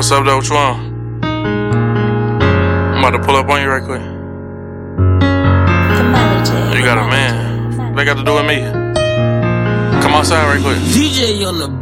What's up, though? What you want? I'm about to pull up on you right quick. You got a man. What they got to do with me? Come outside right quick. DJ on the